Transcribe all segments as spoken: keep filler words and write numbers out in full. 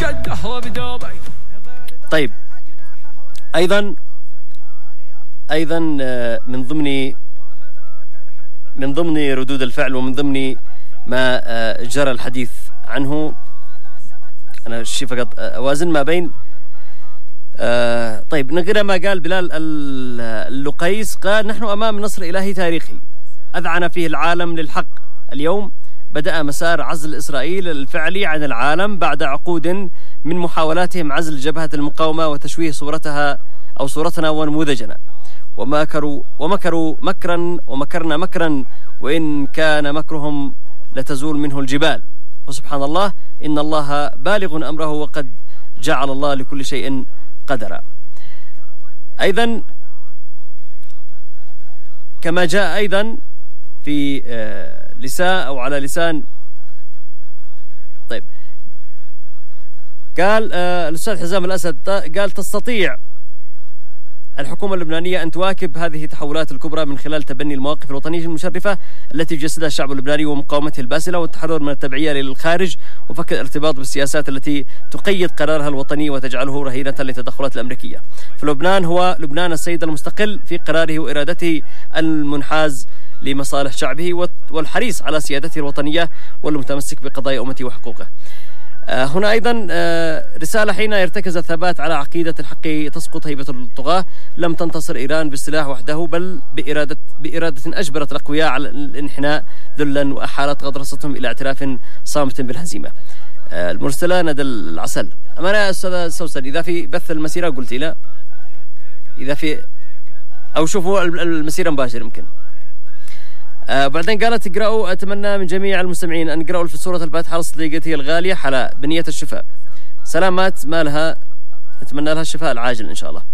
طيب أيضا أيضا من ضمن من ضمن ردود الفعل ومن ضمن ما جرى الحديث عنه، أنا شي فقط أوازن ما بين آه طيب نقرأ ما قال بلال اللقيس. قال: نحن أمام نصر إلهي تاريخي أذعن فيه العالم للحق. اليوم بدأ مسار عزل إسرائيل الفعلي عن العالم بعد عقود من محاولاتهم عزل جبهة المقاومة وتشويه صورتها أو صورتنا ونموذجنا، ومكروا ومكروا مكرا ومكرنا مكرا، وإن كان مكرهم لتزول منه الجبال، وسبحان الله إن الله بالغ أمره وقد جعل الله لكل شيء قدرا. أيضا كما جاء أيضا في لسان أو على لسان طيب قال الأستاذ حزام الأسد قال: تستطيع الحكومة اللبنانية أن تواكب هذه التحولات الكبرى من خلال تبني المواقف الوطنية المشرفة التي جسدها الشعب اللبناني ومقاومته الباسلة والتحرر من التبعية للخارج وفك الارتباط بالسياسات التي تقيد قرارها الوطني وتجعله رهينة للتدخلات الأمريكية. فلبنان هو لبنان السيد المستقل في قراره وإرادته المنحاز لمصالح شعبه والحريص على سيادته الوطنية والمتمسك بقضايا أمته وحقوقه. هنا أيضا رسالة: حين يرتكز الثبات على عقيدة الحق تسقط هيبة الطغاة. لم تنتصر إيران بالسلاح وحده، بل بإرادة, بإرادة أجبرت الأقوياء على الانحناء ذلا وأحالت غطرستهم إلى اعتراف صامت بالهزيمة. المرسلة ندى العسل. أما أنا أستاذ سوسن، إذا في بث المسيرة قلت لا، إذا في أو شوفوا المسيرة مباشر يمكن. آه بعدين قالت: اقرأوا، أتمنى من جميع المستمعين أن يقرأوا في سورة الفاتحة لصديقتي الغالية حلا بنية الشفاء. سلامات ما لها، أتمنى لها الشفاء العاجل إن شاء الله.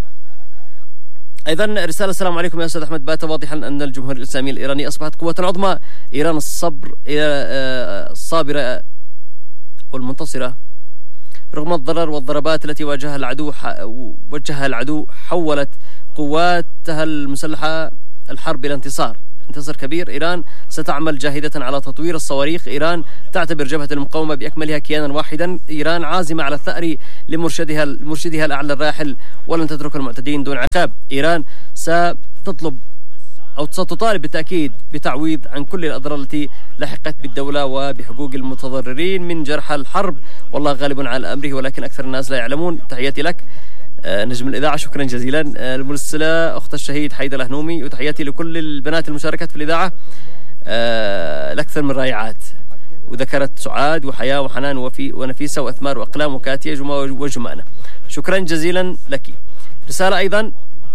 أيضا رسالة: السلام عليكم يا أستاذ أحمد، بات واضحا أن الجمهورية الإسلامية الإيرانية أصبحت قوة عظمى. إيران الصبر آه الصابرة والمنتصرة رغم الضرر والضربات التي واجهها العدو وجهها العدو حولت قواتها المسلحة الحرب إلى انتصار انتصار كبير. إيران ستعمل جاهدة على تطوير الصواريخ. إيران تعتبر جبهة المقاومة بأكملها كيانا واحدا. إيران عازمة على الثأر لمرشدها مرشدها الأعلى الراحل، ولن تترك المعتدين دون عقاب. إيران ستطلب أو ستطالب بالتأكيد بتعويض عن كل الأضرار التي لحقت بالدولة وبحقوق المتضررين من جرحى الحرب، والله غالب على أمره ولكن أكثر الناس لا يعلمون. تحياتي لك آه نجم الإذاعة، شكرا جزيلا. آه المرسلة أخت الشهيد حيدر الهنومي، وتحياتي لكل البنات المشاركات في الإذاعة آه الأكثر من رائعات، وذكرت سعاد وحياة وحنان وفي ونفيسة وأثمار وأقلام وكاتية وجمانة. شكرا جزيلا لك. رسالة أيضا: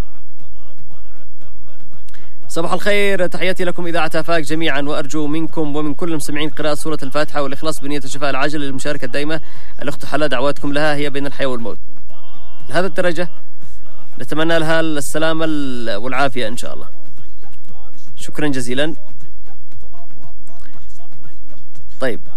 صباح الخير، تحياتي لكم إذاعة آفاق جميعا، وأرجو منكم ومن كل المستمعين قراءة سورة الفاتحة والإخلاص بنية الشفاء العاجل للمشاركة الدائمة. الأخت حلا دعواتكم لها هي بين الحياة والموت. لهذا الدرجة نتمنى لها السلامة والعافية إن شاء الله. شكرا جزيلا. طيب